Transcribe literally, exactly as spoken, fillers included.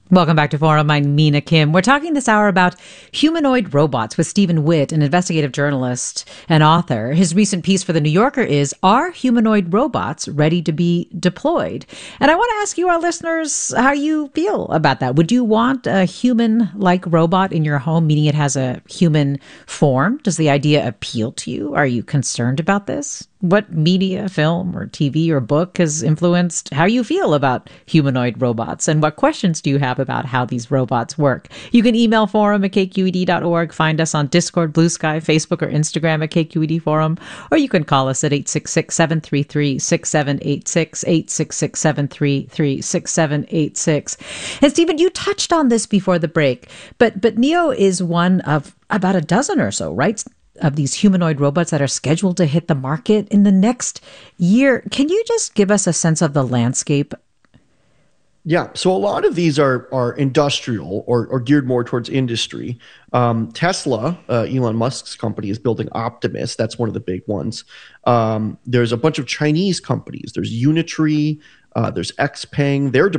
Welcome back to Forum. I'm Mina Kim. We're talking this hour about humanoid robots with Stephen Witt, an investigative journalist and author. His recent piece for The New Yorker is, Are Humanoid Robots Ready to be Deployed? And I want to ask you, our listeners, how you feel about that. Would you want a human-like robot in your home, meaning it has a human form? Does the idea appeal to you? Are you concerned about this? What media, film, or T V or book has influenced how you feel about humanoid robots? And what questions do you have about how these robots work? You can email forum at k q e d dot org, find us on Discord, Blue Sky, Facebook, or Instagram at K Q E D Forum, or you can call us at eight six six, seven three three, six seven eight six, eight six six, seven three three, six seven eight six. And Stephen, you touched on this before the break, but, but Neo is one of about a dozen or so, right? Of these humanoid robots that are scheduled to hit the market in the next year. Can you just give us a sense of the landscape? Yeah, so a lot of these are are industrial or, or geared more towards industry. Um, Tesla, uh, Elon Musk's company, is building Optimus. That's one of the big ones. Um, there's a bunch of Chinese companies. There's Unitree. Uh, there's Xpeng. They're